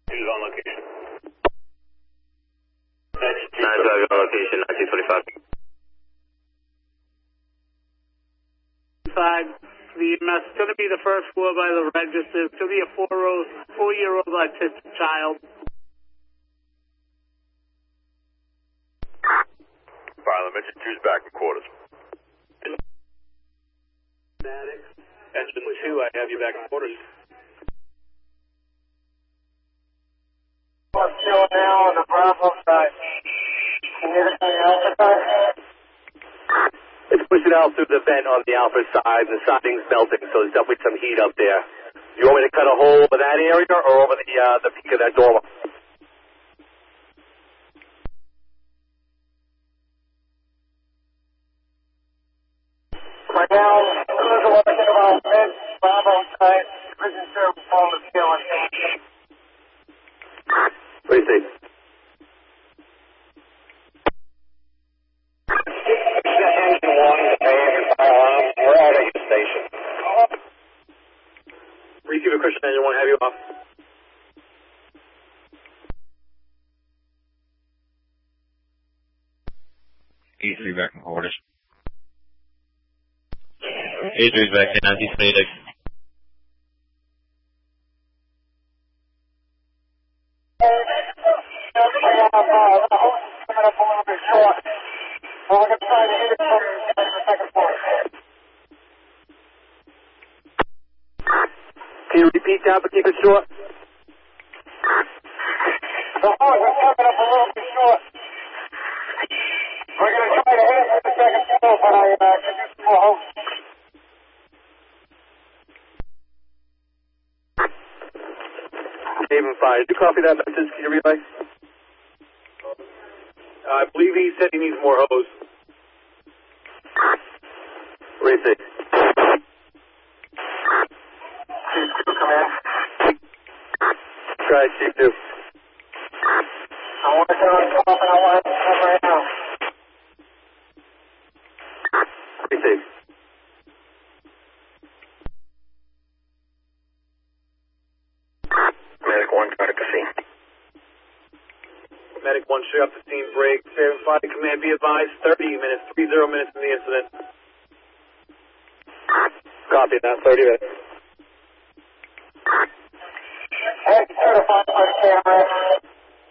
Who's on location? 9-5 on location, 1925. 5, the EMS is going to be the first floor by the register. It's going to be a 4-year-old autistic child. Pilot, Mission 2's back in quarters. Engine 2, I have you back in quarters. What's going now on the Bravo side? Can you hear the Alpha side? It's pushing out through the vent on the Alpha side. The siding's melting, so there's definitely some heat up there. You want me to cut a hole over that area or over the peak of that dormer? Right now, who's the one thinking about mid Bravo side? Prison service on the ceiling. What do you think? Engine 1, we're out at your station. Receiver Christian Engine 1, have you off? E3 back in quarters. E3's back in 1926. We're going to try to hit it from the second floor. Can you repeat that, but keep it short? The hose is coming up a little bit short. We're going to try to hit it from the second floor, but I can use some more hose. Dave and 5, did you copy that message? Can you relay? I believe he said he needs more hose. What do you think? Chief 2, come in. Try Chief 2. I want to turn on top and I want to come right now. What do you think? Medic 1, try to scene. Medic 1, straight up the scene, break. 7-5, command, be advised, 30 minutes in the incident. Copy that, 30 minutes. Hey, certified by camera.